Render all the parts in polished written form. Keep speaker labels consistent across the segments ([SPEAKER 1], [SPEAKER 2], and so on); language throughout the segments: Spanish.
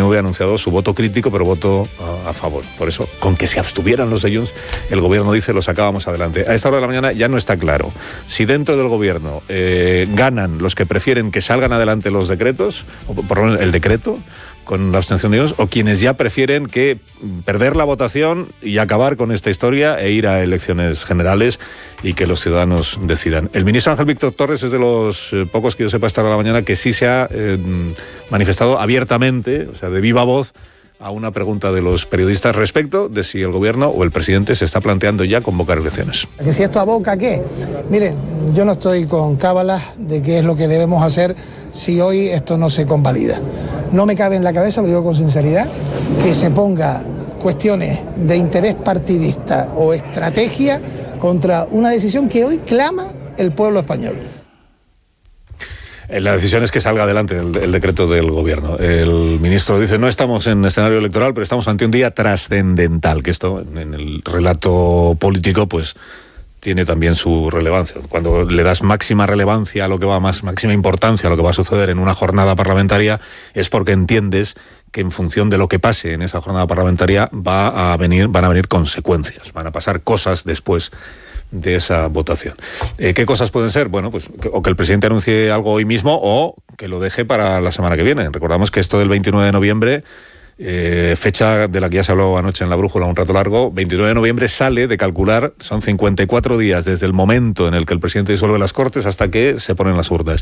[SPEAKER 1] PNV ha anunciado su voto crítico, pero voto a favor. Por eso, con que se abstuvieran los de Junts, el gobierno dice lo sacábamos adelante. A esta hora de la mañana ya no está claro si dentro del gobierno ganan los que prefieren que salgan adelante los decretos, o por lo menos el decreto, con la abstención de Junts, o quienes ya prefieren que perder la votación y acabar con esta historia e ir a elecciones generales y que los ciudadanos decidan. El ministro Ángel Víctor Torres es de los pocos que yo sepa esta hora de la mañana que sí se ha manifestado abiertamente, o sea, de viva voz, a una pregunta de los periodistas respecto de si el gobierno o el presidente se está planteando ya convocar elecciones.
[SPEAKER 2] ¿Que si esto aboca qué? Miren, yo no estoy con cábalas de qué es lo que debemos hacer si hoy esto no se convalida. No me cabe en la cabeza, lo digo con sinceridad, que se ponga cuestiones de interés partidista o estrategia contra una decisión que hoy clama el pueblo español.
[SPEAKER 1] La decisión es que salga adelante el decreto del gobierno. El ministro dice, no estamos en escenario electoral, pero estamos ante un día trascendental, que esto en el relato político pues tiene también su relevancia. Cuando le das máxima relevancia a lo que va, máxima importancia a lo que va a suceder en una jornada parlamentaria, es porque entiendes que en función de lo que pase en esa jornada parlamentaria van a venir consecuencias, van a pasar cosas después de esa votación. ¿Qué cosas pueden ser? Bueno, pues o que el presidente anuncie algo hoy mismo o que lo deje para la semana que viene. Recordamos que esto del 29 de noviembre, fecha de la que ya se habló anoche en La Brújula un rato largo, 29 de noviembre sale de calcular, son 54 días desde el momento en el que el presidente disuelve las Cortes hasta que se ponen las urnas.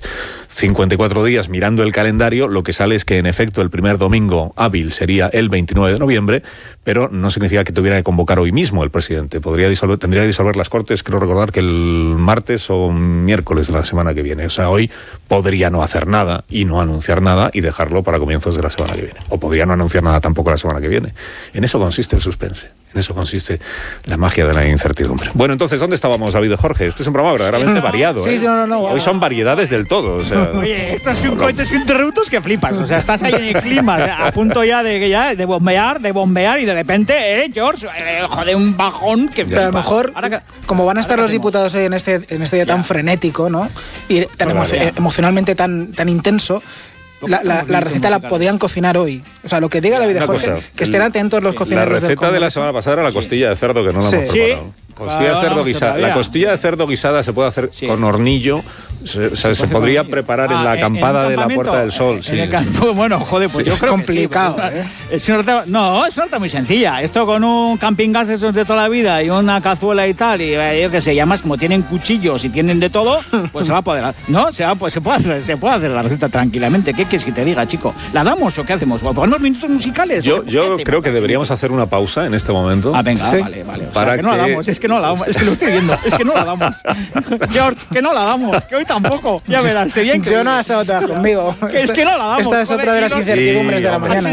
[SPEAKER 1] 54 días mirando el calendario, lo que sale es que en efecto el primer domingo hábil sería el 29 de noviembre, pero no significa que tuviera que convocar hoy mismo el presidente. Tendría que disolver las Cortes, creo recordar que el martes o miércoles de la semana que viene. O sea, hoy podría no hacer nada y no anunciar nada y dejarlo para comienzos de la semana que viene. O podría no anunciar nada tampoco la semana que viene. En eso consiste el suspense. En eso consiste la magia de la incertidumbre. Bueno, entonces, ¿dónde estábamos, David y Jorge? Este es un programa verdaderamente variado.
[SPEAKER 3] Sí, no.
[SPEAKER 1] Hoy son variedades del todo. O sea.
[SPEAKER 3] Oye, estos son cohetes interruptos que flipas. O sea, estás ahí en el clima, a punto ya de bombear y de repente, George, joder, un bajón que...
[SPEAKER 4] Pero a lo mejor, como van a estar los diputados hoy en este día tan frenético, ¿no? Y tan emocionalmente tan intenso, la receta la podían cocinar hoy. O sea, lo que diga David Jorge, que estén atentos los cocineros.
[SPEAKER 1] La receta de la semana pasada era la costilla de cerdo, que no la hemos preparado. Costilla de cerdo guisada. La costilla de cerdo guisada se puede hacer con hornillo. Se podría preparar en la acampada de la Puerta del Sol.
[SPEAKER 3] Sí. Bueno, joder, pues yo creo
[SPEAKER 4] complicado,
[SPEAKER 3] que sí. Es una receta muy sencilla. Esto con un camping gas esos de toda la vida y una cazuela y tal, y yo qué sé, y además como tienen cuchillos y tienen de todo, pues se va a poder. No, se puede hacer la receta tranquilamente. ¿Qué quieres que te diga, chico? ¿La damos o qué hacemos? ¿O ponemos minutos musicales?
[SPEAKER 1] Yo creo que deberíamos hacer una pausa en este momento.
[SPEAKER 3] Venga, sí. Vale. O sea, que no la damos, es que no la damos, es que lo estoy viendo, es que no la damos. George, que no la damos, que hoy tampoco. Ya verás, sería increíble.
[SPEAKER 4] Yo no he estado toda conmigo.
[SPEAKER 3] Es que no la damos.
[SPEAKER 4] Esta es otra de las incertidumbres de la mañana.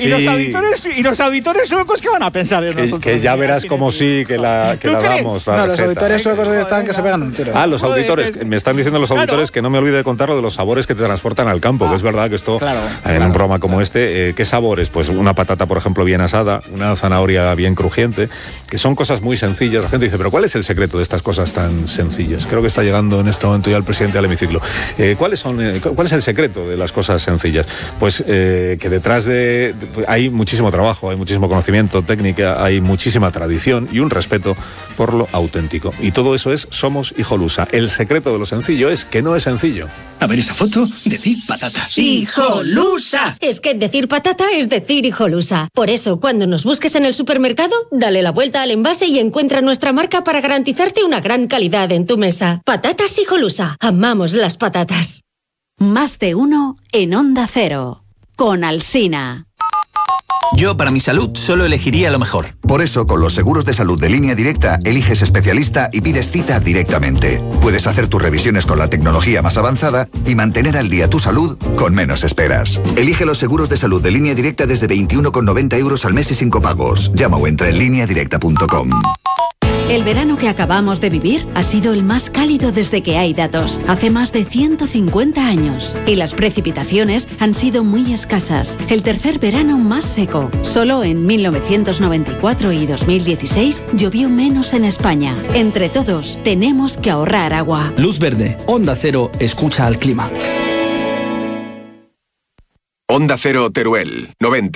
[SPEAKER 3] Y los auditores suecos, ¿qué van a pensar de nosotros?
[SPEAKER 1] Que ya verás como sí que la damos.
[SPEAKER 4] No, los auditores suecos están que se pegan un tiro.
[SPEAKER 1] Los auditores. Me están diciendo los auditores que no me olvide de contar lo de los sabores que te transportan al campo. Que es verdad que esto, en un programa como este, ¿qué sabores? Pues una patata, por ejemplo, bien asada, una zanahoria bien crujiente, que son cosas muy sencillas. La gente dice, pero ¿cuál es el secreto de estas cosas tan sencillas? Creo que está llegando en este momento ya el presidente al hemiciclo. ¿Cuál es el secreto de las cosas sencillas? Pues que detrás hay muchísimo trabajo, hay muchísimo conocimiento, técnica, hay muchísima tradición y un respeto por lo auténtico. Y todo eso es Somos Hijolusa. El secreto de lo sencillo es que no es sencillo.
[SPEAKER 5] A ver esa foto, decir patata.
[SPEAKER 6] ¡Hijolusa! Es que decir patata es decir hijolusa. Por eso, cuando nos busques en el supermercado, dale la vuelta al envase y encuentra nuestra marca para garantizarte una gran calidad en tu mesa. Patatas Hijolusa. Amamos las patatas.
[SPEAKER 7] Más de uno en Onda Cero. Con Alsina.
[SPEAKER 5] Yo, para mi salud, solo elegiría lo mejor.
[SPEAKER 8] Por eso, con los seguros de salud de Línea Directa, eliges especialista y pides cita directamente. Puedes hacer tus revisiones con la tecnología más avanzada y mantener al día tu salud con menos esperas. Elige los seguros de salud de Línea Directa desde 21,90 € al mes y sin copagos. Llama o entra en lineadirecta.com.
[SPEAKER 7] El verano que acabamos de vivir ha sido el más cálido desde que hay datos, hace más de 150 años. Y las precipitaciones han sido muy escasas. El tercer verano más seco. Solo en 1994 y 2016 llovió menos en España. Entre todos, tenemos que ahorrar agua.
[SPEAKER 5] Luz verde, Onda Cero, escucha al clima.
[SPEAKER 9] Onda Cero Teruel, 90.